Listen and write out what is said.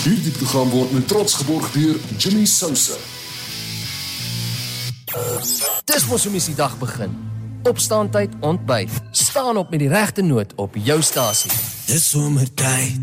Hierdie program word met trots geborg deur Jimmy Sousa. Dis mos hoe mens die dag begin. Opstaantyd, ontbyt. Staan op met die regte noot op jou stasie. Dis somertyd.